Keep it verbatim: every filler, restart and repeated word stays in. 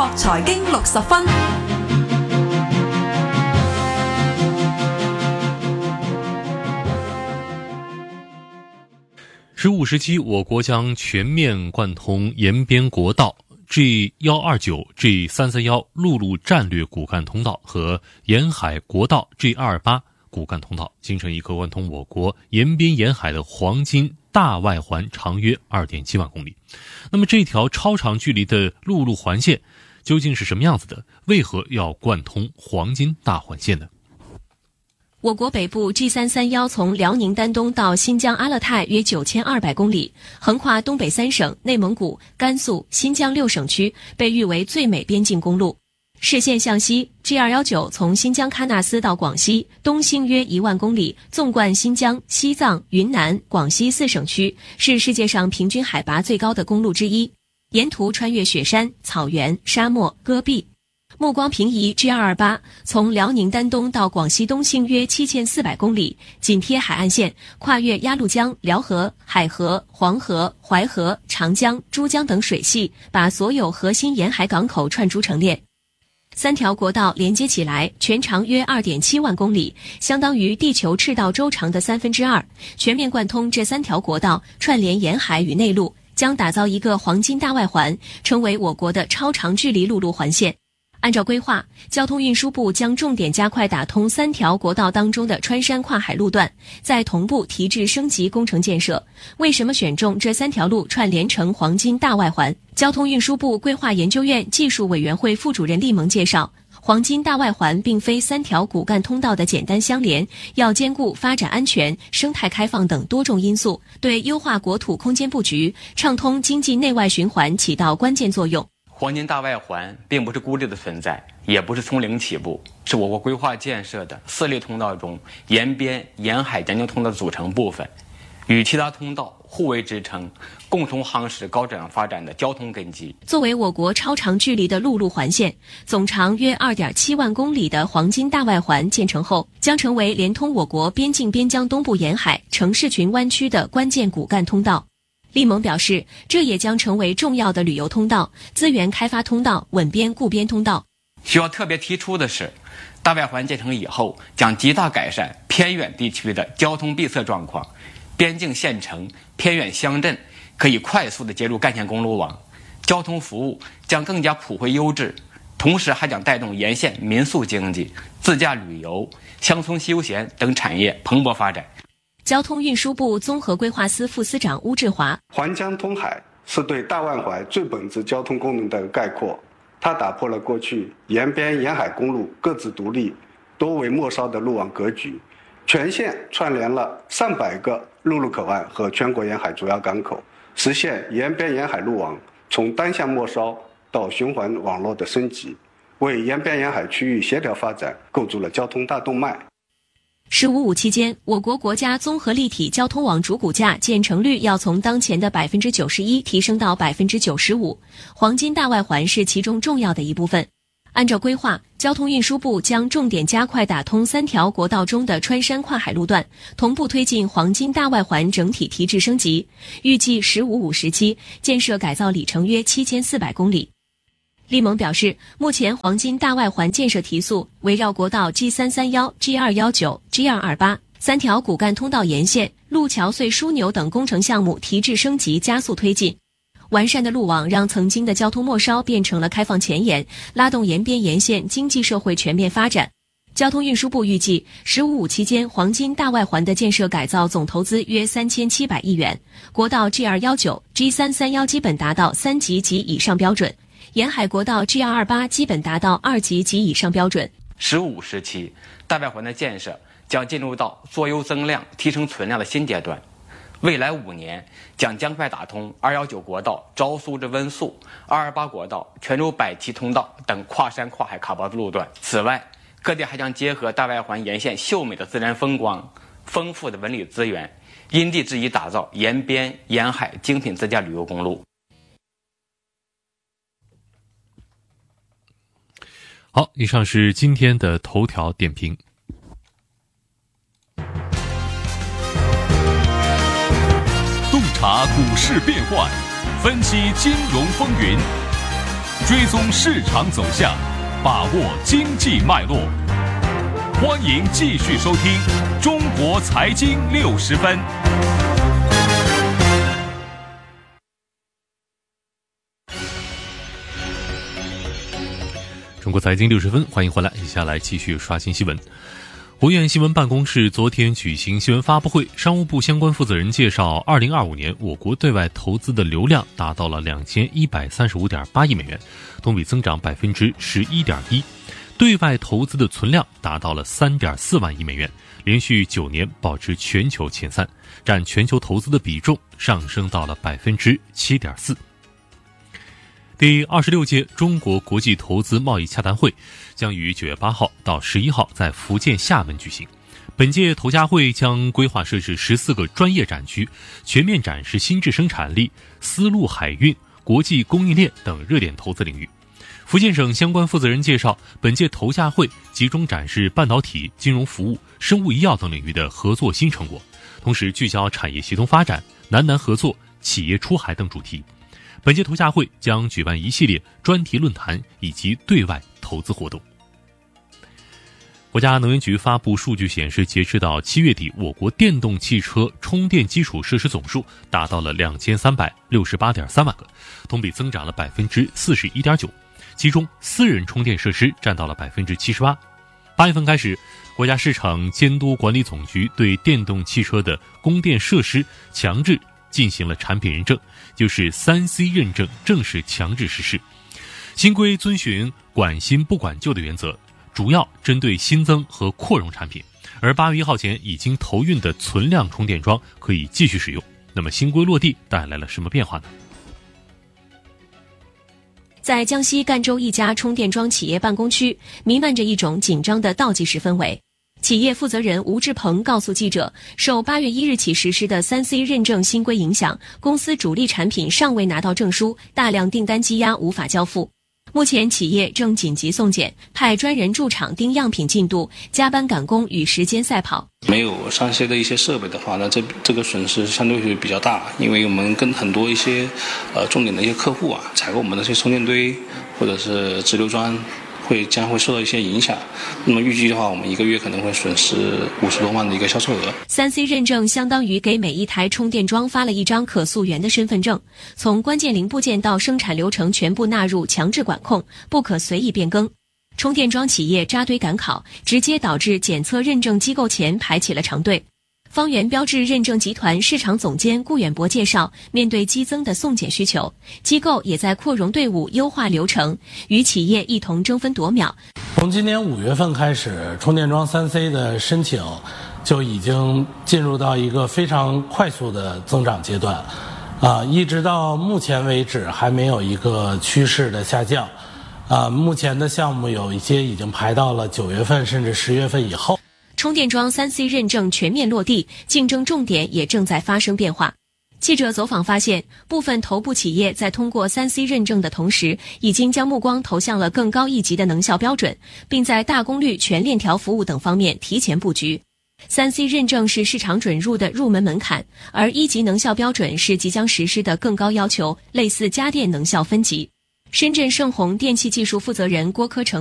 國財經六十分。 十五时期，我国将全面贯通沿边国道 G 一二九、G 三三一 陆路战略骨干通道和沿海国道 G 二二八骨干通道，形成一个贯通我国沿边沿海的黄金大外环，长约 二点七万公里。那么这条超长距离的陆路环线究竟是什么样子的？为何要贯通黄金大环线呢？ 我国北部 G 三三一 从辽宁丹东到新疆阿勒泰约九千二百公里，横跨东北三省、内蒙古、甘肃、新疆六省区，被誉为最美边境公路。视线向西 ，G 二一九从新疆喀纳斯到广西，东兴约一万公里，纵贯新疆、西藏、云南、广西四省区，是世界上平均海拔最高的公路之一。沿途穿越雪山、草原、沙漠、戈壁。目光平移 G 二二八从辽宁丹东到广西东兴约七千四百公里，紧贴海岸线，跨越鸭绿江、辽河、海河、黄河、淮河、长江、珠江等水系，把所有核心沿海港口串珠成链。三条国道连接起来，全长约 二点七万公里，相当于地球赤道周长的三分之二。全面贯通这三条国道，串联沿海与内陆，将打造一个黄金大外环，成为我国的超长距离陆路环线。按照规划，交通运输部将重点加快打通三条国道当中的穿山跨海路段，再同步提质升级工程建设。为什么选中这三条路串联成黄金大外环？交通运输部规划研究院技术委员会副主任厉萌介绍，黄金大外环并非三条骨干通道的简单相连，要兼顾发展安全、生态开放等多种因素，对优化国土空间布局、畅通经济内外循环起到关键作用。 黄金大外环并不是孤立的存在，也不是从零起步，是我国规划建设的四类通道中沿边沿海联交通道的组成部分，与其他通道互为支撑，共同夯实高质量发展的交通根基。 作为我国超长距离的陆路环线，总长约 二点七万公里的黄金大外环建成后，将成为连通我国边境边疆东部沿海城市群湾区的关键骨干通道。厉萌表示，这也将成为重要的旅游通道、资源开发通道、稳边固边通道。 需要特别提出的是，大外环建成以后，将极大改善偏远地区的交通闭塞状况，边境县城、偏远乡镇可以快速地接入干线公路网，交通服务将更加普惠优质，同时还将带动沿线民宿经济、自驾旅游、乡村休闲等产业蓬勃发展。 交通运输部综合规划司副司长邬志华： 环江通海是对大外环最本质交通功能的概括，它打破了过去沿边沿海公路各自独立、多为末梢的路网格局，全线串联了上百个陆路口岸和全国沿海主要港口，实现沿边沿海路网从单向末梢到循环网络的升级，为沿边沿海区域协调发展构筑了交通大动脉。 十五五期间，我国国家综合立体交通网主骨架建成率要从当前的 百分之九十一 提升到 百分之九十五， 黄金大外环是其中重要的一部分。按照规划，交通运输部将重点加快打通三条国道中的穿山跨海路段，同步推进黄金大外环整体提质升级，预计十五五时期建设改造里程约七千四百公里。厉萌表示，目前黄金大外环建设提速围绕国道 G 三三一、G 二一九、G 二二八三条骨干通道沿线、路桥隧枢纽等工程项目提质升级加速推进。完善的路网让曾经的交通末梢变成了开放前沿，拉动沿边沿线经济社会全面发展。交通运输部预计，十五五期间黄金大外环的建设改造总投资约三千七百亿元，国道 G 二一九、G 三三一基本达到三级及以上标准。沿海国道 G 二二八基本达到二级及以上标准。 十五时期，大外环的建设将进入到做优增量、提升存量的新阶段。未来五年将加快打通二一九国道昭苏至温宿、二二八国道泉州百旗通道等跨山跨海卡脖子路段。此外，各地还将结合大外环沿线秀美的自然风光、丰富的文旅资源，因地制宜打造沿边沿海精品自驾旅游公路。 好，以上是今天的头条点评。 洞察股市变幻，分析金融风云， 追踪市场走向，把握经济脉络。欢迎继续收听《中国财经六十分》。 中国财经六十分，欢迎回来。接下来继续刷新新闻。国务院新闻办公室昨天举行新闻发布会，商务部相关负责人介绍，二零二五年我国对外投资的流量达到了两千一百三十五点八亿美元，同比增长百分之十一点一。对外投资的存量达到了三点四万亿美元，连续九年保持全球前三，占全球投资的比重上升到了百分之七点四。第二十六届中国国际投资贸易洽谈会将于九月八号到十一号在福建厦门举行。本届投洽会将规划设置十四个专业展区，全面展示新质生产力、丝路海运、国际供应链等热点投资领域。福建省相关负责人介绍，本届投洽会集中展示半导体、金融服务、生物医药等领域的合作新成果，同时聚焦产业协同发展、南南合作、企业出海等主题。本届投洽会将举办一系列专题论坛以及对外投资活动。国家能源局发布数据显示，截至到七月底，我国电动汽车充电基础设施总数达到了两千三百六十八点三万个，同比增长了百分之四十一点九。其中，私人充电设施占到了百分之七十八。八月份开始，国家市场监督管理总局对电动汽车的供电设施强制进行了产品认证，就是 三 C 认证正式强制实施。新规遵循管新不管旧的原则，主要针对新增和扩容产品，而八月一号前已经投运的存量充电桩可以继续使用。那么新规落地带来了什么变化呢？ 在江西赣州一家充电桩企业办公区，弥漫着一种紧张的倒计时氛围。企业负责人吴志鹏告诉记者，受八月一日起实施的 三 C 认证新规影响，公司主力产品尚未拿到证书，大量订单积压无法交付。目前企业正紧急送检，派专人驻场盯样品进度，加班赶工与时间赛跑。 没有上线的一些设备的话，那这这个损失相对会比较大，因为我们跟很多一些呃重点的一些客户啊，采购我们的这些充电堆或者是直流桩，会将会受到一些影响。那么预计的话，我们一个月可能会损失五十多万的一个销售额。 三 C 认证相当于给每一台充电桩发了一张可溯源的身份证，从关键零部件到生产流程全部纳入强制管控，不可随意变更。充电桩企业扎堆赶考，直接导致检测认证机构前排起了长队。方圆标致认证集团市场总监顾远博介绍，面对激增的送检需求，机构也在扩容队伍、优化流程，与企业一同争分夺秒。 从今年五月份开始，充电桩 三 C 的申请就已经进入到一个非常快速的增长阶段，啊，一直到目前为止还没有一个趋势的下降。啊，目前的项目有一些已经排到了九月份甚至十月份以后。 充电桩 三 C 认证全面落地，竞争重点也正在发生变化。记者走访发现，部分头部企业在通过 三 C 认证的同时，已经将目光投向了更高一级的能效标准，并在大功率全链条服务等方面提前布局。三 C 认证是市场准入的入门门槛，而一级能效标准是即将实施的更高要求，类似家电能效分级。深圳盛虹电气技术负责人郭科成